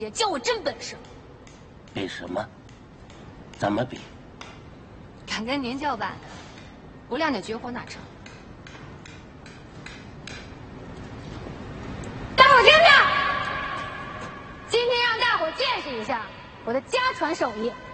也教我真本事。 比什么？怎么比？ 敢跟您叫板，不亮点绝活哪成？大伙听着，今天让大伙见识一下我的家传手艺。